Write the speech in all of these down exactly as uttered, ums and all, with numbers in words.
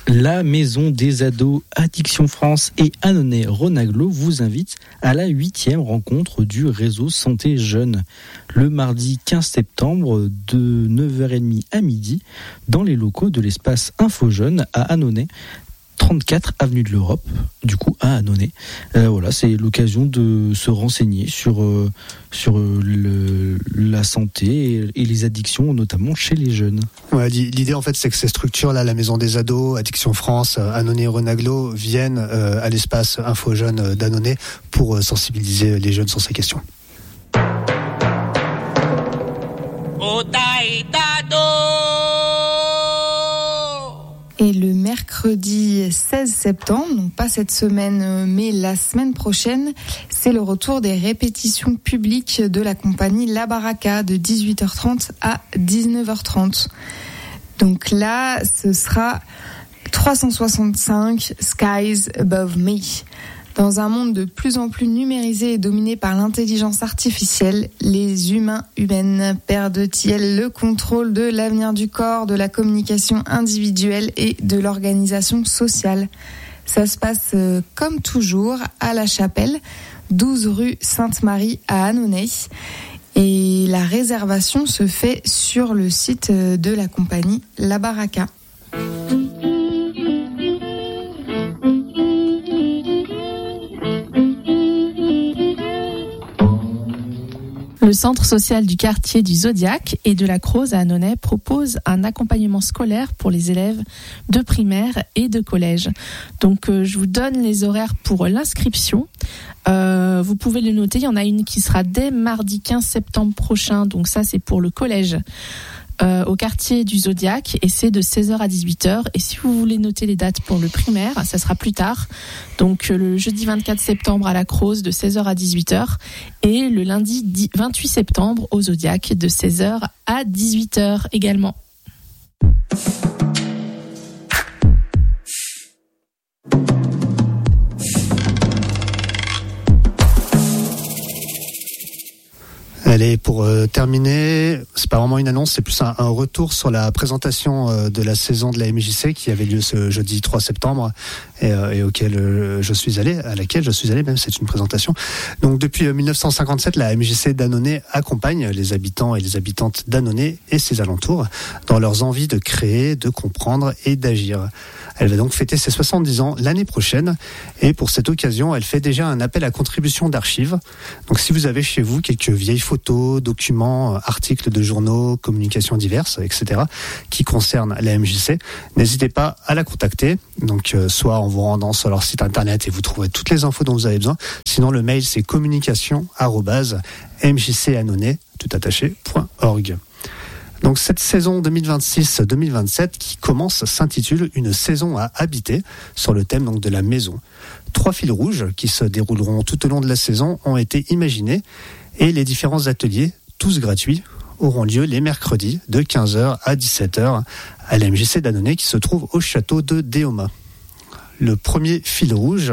La Maison des Ados Addiction France et Annonay Renaglo vous invitent à la huitième rencontre du réseau Santé Jeune, le mardi quinze septembre de neuf heures trente à midi dans les locaux de l'espace Info Jeune à Annonay, trente-quatre avenue de l'Europe, du coup à Annonay. Euh, voilà, c'est l'occasion de se renseigner sur, euh, sur le, la santé et, et les addictions, notamment chez les jeunes. Ouais, l'idée en fait, c'est que ces structures-là, la Maison des Ados, Addiction France, Annonay Renaglo, viennent euh, à l'espace Info Jeune d'Annonay pour euh, sensibiliser les jeunes sur ces questions. Et le mercredi seize septembre, donc pas cette semaine mais la semaine prochaine, c'est le retour des répétitions publiques de la compagnie La Baraka de dix-huit heures trente à dix-neuf heures trente. Donc là, ce sera trois cent soixante-cinq Skies Above Me. Dans un monde de plus en plus numérisé et dominé par l'intelligence artificielle, les humains humaines perdent-ils le contrôle de l'avenir du corps, de la communication individuelle et de l'organisation sociale ? Ça se passe euh, comme toujours à La Chapelle, douze rue Sainte-Marie à Annonay. Et la réservation se fait sur le site de la compagnie La Baraka. Le centre social du quartier du Zodiac et de la Croze à Annonay propose un accompagnement scolaire pour les élèves de primaire et de collège. Donc euh, je vous donne les horaires pour l'inscription. Euh, vous pouvez le noter, il y en a une qui sera dès mardi quinze septembre prochain, donc ça c'est pour le collège. Euh, au quartier du Zodiac et c'est de seize heures à dix-huit heures. Et si vous voulez noter les dates pour le primaire, ça sera plus tard. Donc le jeudi vingt-quatre septembre à la Croze de seize heures à dix-huit heures et le lundi vingt-huit septembre au Zodiac de seize heures à dix-huit heures également. Allez, pour euh, terminer, c'est pas vraiment une annonce, c'est plus un, un retour sur la présentation euh, de la saison de la M J C qui avait lieu ce jeudi trois septembre et, euh, et auquel euh, je suis allé, à laquelle je suis allé même, c'est une présentation. Donc depuis euh, dix-neuf cent cinquante-sept, la M J C d'Annonay accompagne les habitants et les habitantes d'Annonay et ses alentours dans leurs envies de créer, de comprendre et d'agir. Elle va donc fêter ses soixante-dix ans l'année prochaine et pour cette occasion, elle fait déjà un appel à contribution d'archives. Donc si vous avez chez vous quelques vieilles photos, documents, articles de journaux, communications diverses, et cetera qui concernent la M J C, n'hésitez pas à la contacter. Donc euh, soit en vous rendant sur leur site internet et vous trouverez toutes les infos dont vous avez besoin. Sinon le mail c'est communication arobase m j c annonay tout attaché point org. Donc cette saison deux mille vingt-six deux mille vingt-sept qui commence s'intitule Une saison à habiter sur le thème donc de la maison. Trois fils rouges qui se dérouleront tout au long de la saison ont été imaginés et les différents ateliers, tous gratuits, auront lieu les mercredis de quinze heures à dix-sept heures à la M J C d'Annonay qui se trouve au château de Déoma. Le premier fil rouge,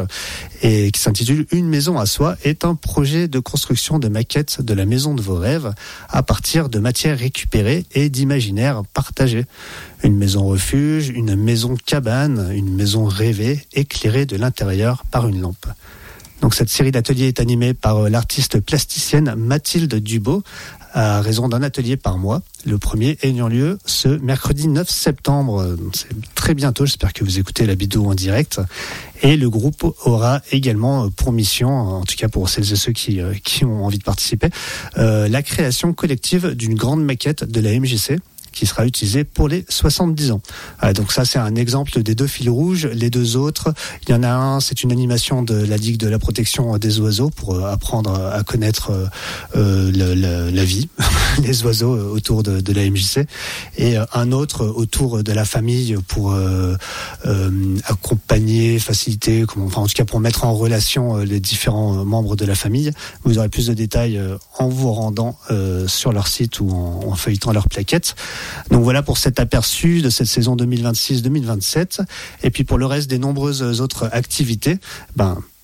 et qui s'intitule Une maison à soi, est un projet de construction de maquette de la maison de vos rêves à partir de matières récupérées et d'imaginaires partagés. Une maison refuge, une maison cabane, une maison rêvée, éclairée de l'intérieur par une lampe. Donc cette série d'ateliers est animée par l'artiste plasticienne Mathilde Dubo à raison d'un atelier par mois. Le premier ayant lieu ce mercredi neuf septembre. C'est très bientôt, j'espère que vous écoutez la vidéo en direct. Et le groupe aura également pour mission, en tout cas pour celles et ceux qui, qui ont envie de participer, euh, la création collective d'une grande maquette de la M J C qui sera utilisé pour les soixante-dix ans. Euh, donc ça, c'est un exemple des deux fils rouges. Les deux autres, il y en a un, c'est une animation de la Ligue de la protection des oiseaux pour euh, apprendre à connaître euh, le, le, la vie, les oiseaux autour de, de la M J C. Et euh, un autre autour de la famille pour euh, euh, accompagner, faciliter, comment, enfin en tout cas pour mettre en relation euh, les différents membres de la famille. Vous aurez plus de détails euh, en vous rendant euh, sur leur site ou en, en feuilletant leur plaquette. Donc voilà pour cet aperçu de cette saison deux mille vingt-six deux mille vingt-sept. Et puis pour le reste des nombreuses autres activités, ben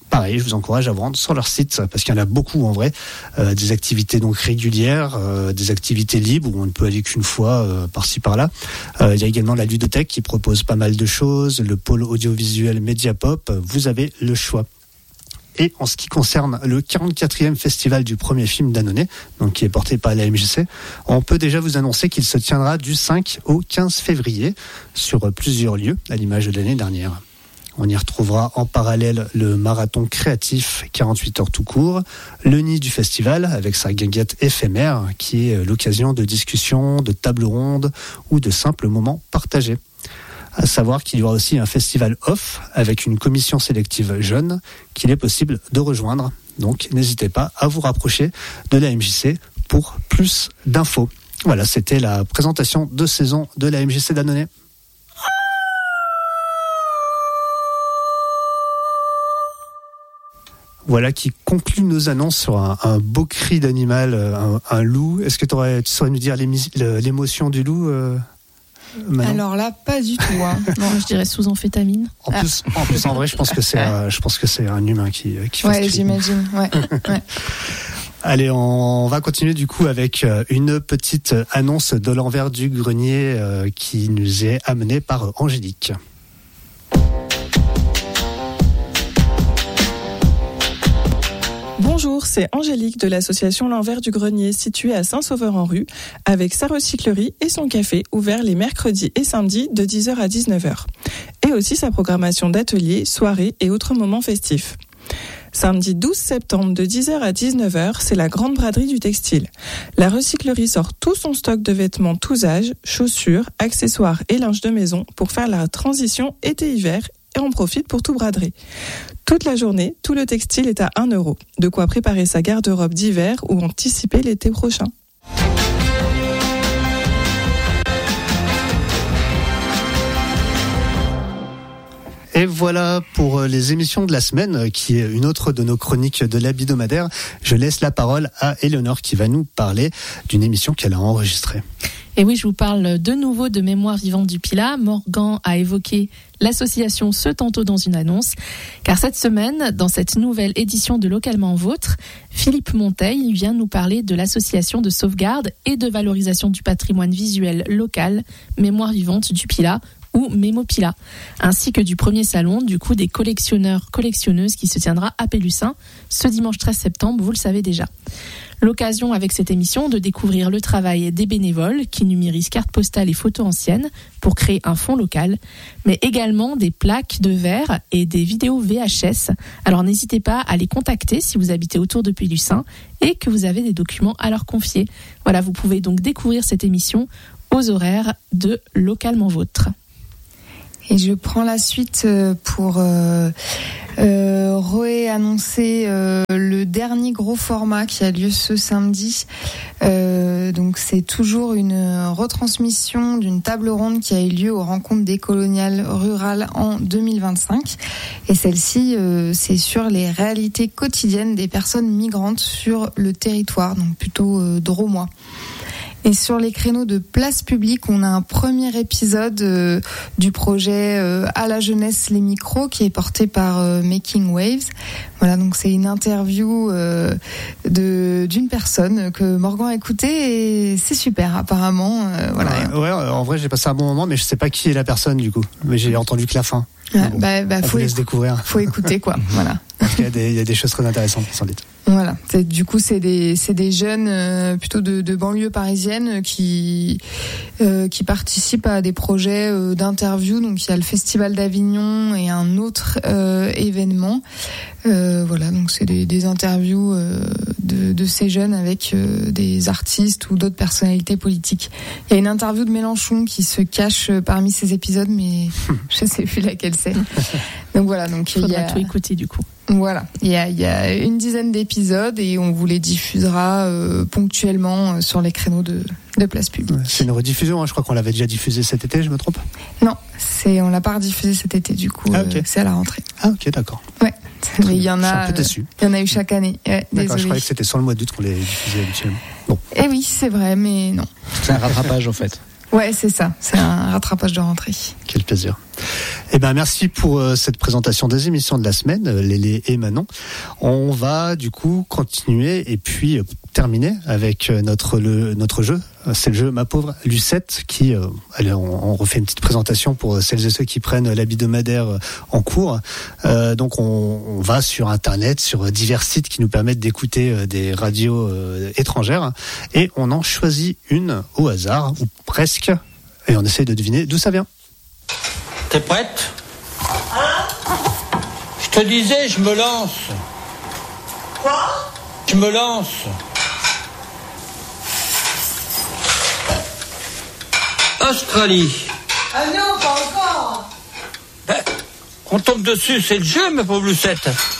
pareil, je vous encourage à vous rendre sur leur site parce qu'il y en a beaucoup en vrai. Euh, des activités donc régulières, euh, des activités libres où on ne peut aller qu'une fois euh, par-ci par-là. Euh, il y a également la ludothèque qui propose pas mal de choses, le pôle audiovisuel Mediapop. Vous avez le choix. Et en ce qui concerne le quarante-quatrième festival du premier film d'Annonay, donc qui est porté par la M J C, on peut déjà vous annoncer qu'il se tiendra du cinq au quinze février sur plusieurs lieux, à l'image de l'année dernière. On y retrouvera en parallèle le marathon créatif quarante-huit heures tout court, le nid du festival avec sa guinguette éphémère qui est l'occasion de discussions, de tables rondes ou de simples moments partagés. À savoir qu'il y aura aussi un festival off avec une commission sélective jeune qu'il est possible de rejoindre. Donc n'hésitez pas à vous rapprocher de la M J C pour plus d'infos. Voilà, c'était la présentation de saison de la M J C d'Annonay. Voilà qui conclut nos annonces sur un, un beau cri d'animal, un, un loup. Est-ce que t'aurais, tu saurais nous dire l'émotion du loup euh Manon. Alors là, pas du tout. Hein. Non, je dirais sous amphétamine. En plus, ah. en plus, en vrai, je pense que c'est, euh, je pense que c'est un humain qui, qui fait ouais, ce cri. j'imagine. Ouais, ouais. Allez, on va continuer du coup avec une petite annonce de l'envers du grenier euh, qui nous est amenée par Angélique. Bonjour, c'est Angélique de l'association L'Envers du Grenier située à Saint-Sauveur-en-Rue avec sa recyclerie et son café ouvert les mercredis et samedis de dix heures à dix-neuf heures. Et aussi sa programmation d'ateliers, soirées et autres moments festifs. Samedi douze septembre de dix heures à dix-neuf heures, c'est la grande braderie du textile. La recyclerie sort tout son stock de vêtements tous âges, chaussures, accessoires et linge de maison pour faire la transition été-hiver et on profite pour tout braderer. Toute la journée, tout le textile est à un euro. De quoi préparer sa garde-robe d'hiver ou anticiper l'été prochain. Et voilà pour les émissions de la semaine, qui est une autre de nos chroniques de l'hebdomadaire. Je laisse la parole à Éléonore qui va nous parler d'une émission qu'elle a enregistrée. Et oui, je vous parle de nouveau de Mémoire vivante du Pilat. Morgan a évoqué l'association ce tantôt dans une annonce, car cette semaine, dans cette nouvelle édition de Localement Vôtre, Philippe Monteil vient nous parler de l'association de sauvegarde et de valorisation du patrimoine visuel local Mémoire vivante du Pilat, ou Mémopila, ainsi que du premier salon du coup des collectionneurs collectionneuses qui se tiendra à Pélussin ce dimanche treize septembre, vous le savez déjà. L'occasion avec cette émission de découvrir le travail des bénévoles qui numérisent cartes postales et photos anciennes pour créer un fonds local, mais également des plaques de verre et des vidéos V H S. Alors n'hésitez pas à les contacter si vous habitez autour de Pélussin et que vous avez des documents à leur confier. Voilà, vous pouvez donc découvrir cette émission aux horaires de Localement Vôtre. Et je prends la suite pour euh, euh, réannoncer euh, le dernier gros format qui a lieu ce samedi. Euh, donc c'est toujours une retransmission d'une table ronde qui a eu lieu aux rencontres des coloniales rurales en deux mille vingt-cinq. Et celle-ci, euh, c'est sur les réalités quotidiennes des personnes migrantes sur le territoire, donc plutôt euh, drômois. Et sur les créneaux de place publique, on a un premier épisode euh, du projet euh, À la jeunesse les micros qui est porté par euh, Making Waves. Voilà, donc c'est une interview euh, de d'une personne que Morgan a écoutée et c'est super apparemment. Euh, voilà. Ouais, ouais, en vrai j'ai passé un bon moment, mais je sais pas qui est la personne du coup. Mais j'ai entendu que la fin. Ah, bon, bah, bah, on faut vous laisse éc- découvrir. Faut écouter quoi. Voilà. Il y a des, il y a des choses très intéressantes sans doute. Voilà. C'est, du coup, c'est des, c'est des jeunes euh, plutôt de, de banlieue parisienne qui, euh, qui participent à des projets euh, d'interview. Donc, il y a le Festival d'Avignon et un autre euh, événement. Euh, voilà. Donc, c'est des, des interviews euh, de, de ces jeunes avec euh, des artistes ou d'autres personnalités politiques. Il y a une interview de Mélenchon qui se cache parmi ces épisodes, mais je sais plus laquelle c'est. Donc voilà. Donc, il faudra il y a... tout écouter du coup. Voilà, il y a, il y a une dizaine d'épisodes et on vous les diffusera euh, ponctuellement sur les créneaux de, de place publique. Ouais, c'est une rediffusion, hein, je crois qu'on l'avait déjà diffusé cet été, je me trompe ? Non, c'est, on l'a pas rediffusé cet été du coup, ah, okay. euh, c'est à la rentrée. Ah ok, d'accord. Ouais, mais il y en a, je suis un peu déçu. Il y en a eu chaque année. Ouais, d'accord, je croyais que c'était sur le mois d'août qu'on les diffusait habituellement. Bon. Eh oui, c'est vrai, mais non. C'est un rattrapage en fait. Ouais, c'est ça, c'est un rattrapage de rentrée. Quel plaisir. Eh ben, merci pour euh, cette présentation des émissions de la semaine, euh, Lélé et Manon. On va du coup continuer et puis euh, terminer avec euh, notre le, notre jeu. C'est le jeu Ma pauvre Lucette qui, euh, allez, on, on refait une petite présentation pour celles et ceux qui prennent l'hebdomadaire euh, en cours. Euh, donc on, on va sur Internet, sur divers sites qui nous permettent d'écouter euh, des radios euh, étrangères et on en choisit une au hasard ou presque et on essaie de deviner d'où ça vient. T'es prête ? Hein ? Je te disais, je me lance. Quoi ? Je me lance. Australie. Ah non, pas encore. Ben, on tombe dessus, c'est le jeu, ma pauvre Lucette.